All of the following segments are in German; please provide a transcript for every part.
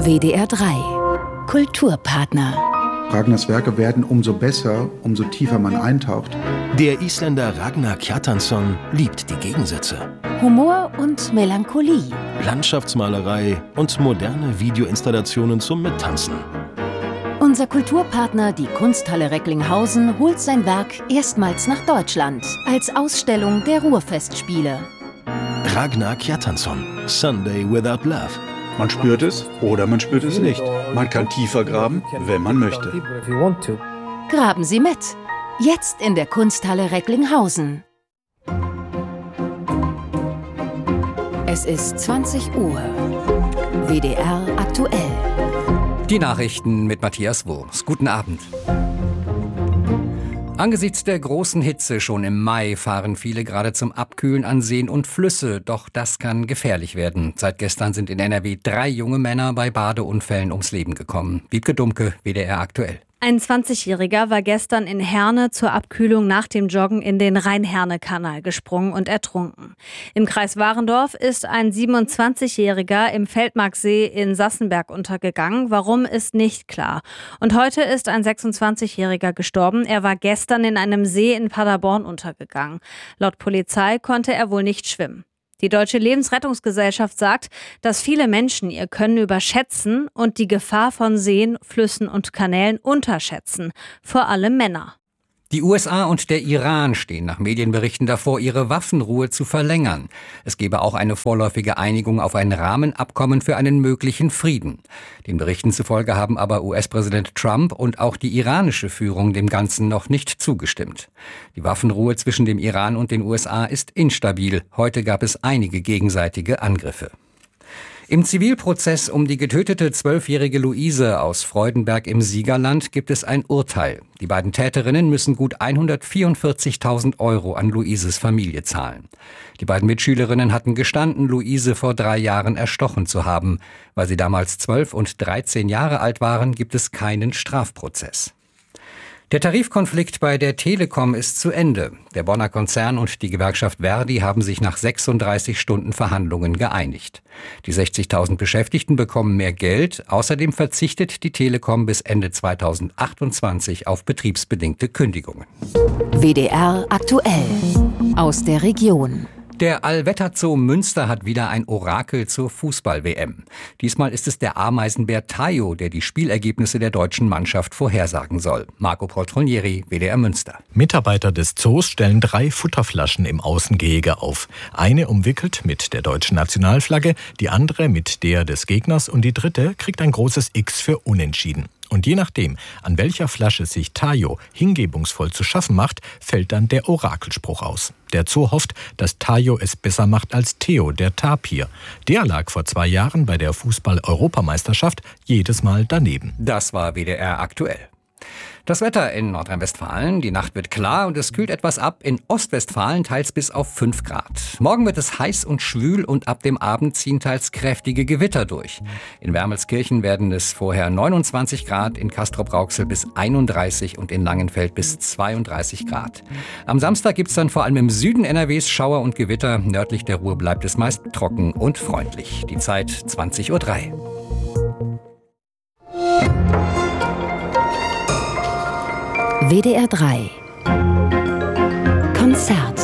WDR 3 Kulturpartner. Ragnars Werke werden umso besser, umso tiefer man eintaucht. Der Isländer Ragnar Kjartansson liebt die Gegensätze. Humor und Melancholie. Landschaftsmalerei und moderne Videoinstallationen zum Mittanzen. Unser Kulturpartner, die Kunsthalle Recklinghausen, holt sein Werk erstmals nach Deutschland als Ausstellung der Ruhrfestspiele. Ragnar Kjartansson, Sunday Without Love. Man spürt es oder man spürt es nicht. Man kann tiefer graben, wenn man möchte. Graben Sie mit. Jetzt in der Kunsthalle Recklinghausen. Es ist 20 Uhr. WDR aktuell. Die Nachrichten mit Matthias Wurms. Guten Abend. Angesichts der großen Hitze schon im Mai fahren viele gerade zum Abkühlen an Seen und Flüsse. Doch das kann gefährlich werden. Seit gestern sind in NRW 3 junge Männer bei Badeunfällen ums Leben gekommen. Wiebke Dumke, WDR aktuell. Ein 20-Jähriger war gestern in Herne zur Abkühlung nach dem Joggen in den Rhein-Herne-Kanal gesprungen und ertrunken. Im Kreis Warendorf ist ein 27-Jähriger im Feldmarksee in Sassenberg untergegangen. Warum, ist nicht klar. Und heute ist ein 26-Jähriger gestorben. Er war gestern in einem See in Paderborn untergegangen. Laut Polizei konnte er wohl nicht schwimmen. Die Deutsche Lebensrettungsgesellschaft sagt, dass viele Menschen ihr Können überschätzen und die Gefahr von Seen, Flüssen und Kanälen unterschätzen. Vor allem Männer. Die USA und der Iran stehen nach Medienberichten davor, ihre Waffenruhe zu verlängern. Es gebe auch eine vorläufige Einigung auf ein Rahmenabkommen für einen möglichen Frieden. Den Berichten zufolge haben aber US-Präsident Trump und auch die iranische Führung dem Ganzen noch nicht zugestimmt. Die Waffenruhe zwischen dem Iran und den USA ist instabil. Heute gab es einige gegenseitige Angriffe. Im Zivilprozess um die getötete 12-jährige Luise aus Freudenberg im Siegerland gibt es ein Urteil. Die beiden Täterinnen müssen gut 144.000 € an Luises Familie zahlen. Die beiden Mitschülerinnen hatten gestanden, Luise vor 3 Jahren erstochen zu haben. Weil sie damals 12 und 13 Jahre alt waren, gibt es keinen Strafprozess. Der Tarifkonflikt bei der Telekom ist zu Ende. Der Bonner Konzern und die Gewerkschaft Verdi haben sich nach 36 Stunden Verhandlungen geeinigt. Die 60.000 Beschäftigten bekommen mehr Geld. Außerdem verzichtet die Telekom bis Ende 2028 auf betriebsbedingte Kündigungen. WDR aktuell. Aus der Region. Der Allwetterzoo Münster hat wieder ein Orakel zur Fußball-WM. Diesmal ist es der Ameisenbär Tayo, der die Spielergebnisse der deutschen Mannschaft vorhersagen soll. Marco Poltronieri, WDR Münster. Mitarbeiter des Zoos stellen 3 Futterflaschen im Außengehege auf. Eine umwickelt mit der deutschen Nationalflagge, die andere mit der des Gegners und die dritte kriegt ein großes X für Unentschieden. Und je nachdem, an welcher Flasche sich Tayo hingebungsvoll zu schaffen macht, fällt dann der Orakelspruch aus. Der Zoo hofft, dass Tayo es besser macht als Theo, der Tapir. Der lag vor 2 Jahren bei der Fußball-Europameisterschaft jedes Mal daneben. Das war WDR aktuell. Das Wetter in Nordrhein-Westfalen. Die Nacht wird klar und es kühlt etwas ab. In Ostwestfalen teils bis auf 5 Grad. Morgen wird es heiß und schwül und ab dem Abend ziehen teils kräftige Gewitter durch. In Wermelskirchen werden es vorher 29 Grad, in Castrop-Rauxel bis 31 und in Langenfeld bis 32 Grad. Am Samstag gibt es dann vor allem im Süden NRWs Schauer und Gewitter. Nördlich der Ruhr bleibt es meist trocken und freundlich. Die Zeit 20:03 Uhr. WDR 3 Konzert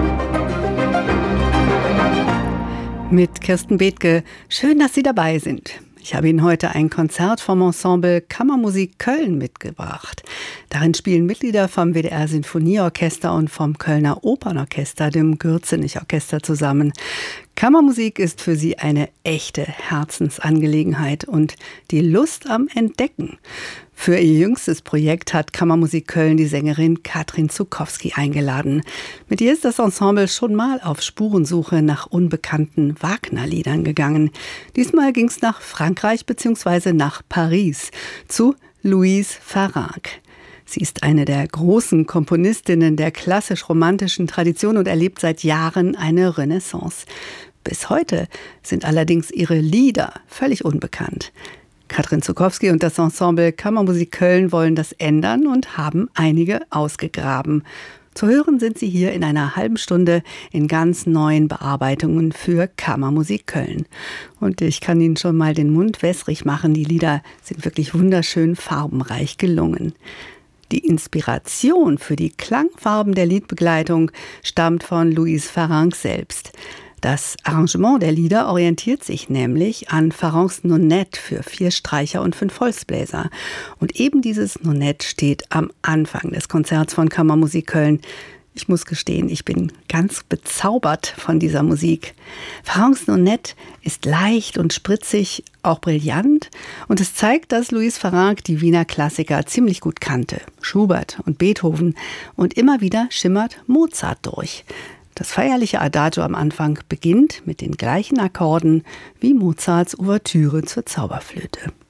mit Kirsten Bethke. Schön, dass Sie dabei sind. Ich habe Ihnen heute ein Konzert vom Ensemble Kammermusik Köln mitgebracht. Darin spielen Mitglieder vom WDR Sinfonieorchester und vom Kölner Opernorchester, dem Gürzenich-Orchester, zusammen. Kammermusik ist für sie eine echte Herzensangelegenheit und die Lust am Entdecken. Für ihr jüngstes Projekt hat Kammermusik Köln die Sängerin Katrin Zukowski eingeladen. Mit ihr ist das Ensemble schon mal auf Spurensuche nach unbekannten Wagner-Liedern gegangen. Diesmal ging es nach Frankreich bzw. nach Paris zu Louise Farag. Sie ist eine der großen Komponistinnen der klassisch-romantischen Tradition und erlebt seit Jahren eine Renaissance. Bis heute sind allerdings ihre Lieder völlig unbekannt. Katrin Zukowski und das Ensemble Kammermusik Köln wollen das ändern und haben einige ausgegraben. Zu hören sind sie hier in einer halben Stunde in ganz neuen Bearbeitungen für Kammermusik Köln. Und ich kann Ihnen schon mal den Mund wässrig machen. Die Lieder sind wirklich wunderschön farbenreich gelungen. Die Inspiration für die Klangfarben der Liedbegleitung stammt von Louise Farrenc selbst. Das Arrangement der Lieder orientiert sich nämlich an Farrencs Nonette für 4 Streicher und 5 Holzbläser. Und eben dieses Nonette steht am Anfang des Konzerts von Kammermusik Köln. Ich muss gestehen, ich bin ganz bezaubert von dieser Musik. Farrencs Nonette ist leicht und spritzig, auch brillant. Und es zeigt, dass Louise Farrenc die Wiener Klassiker ziemlich gut kannte. Schubert und Beethoven. Und immer wieder schimmert Mozart durch. Das feierliche Adagio am Anfang beginnt mit den gleichen Akkorden wie Mozarts Ouvertüre zur Zauberflöte.